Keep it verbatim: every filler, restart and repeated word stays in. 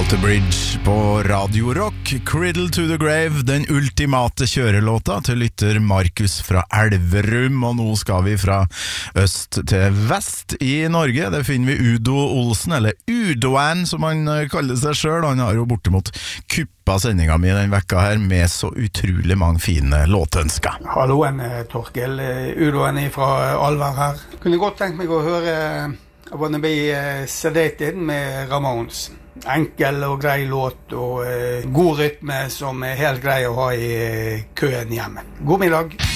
The Bridge på Radio Rock, Cradle to the Grave, den ultimate kjørelåta til lytter Markus fra Elverum, og nå skal vi fra øst til vest i Norge. Det finner vi Udo Olsen, eller Udoan som han kaller seg selv. Han har jo bortimot kuppa sendinga mi den vekka her med så utrolig mange fine låtønsker. Halloen, Torkel. Udoan fra Alver her. Kunne godt tenkt meg å høre I Wanna Be Sedated med Ramones. Enkel og grei låt og uh, god rytme som er helt grei å ha I uh, køen hjemme. God middag!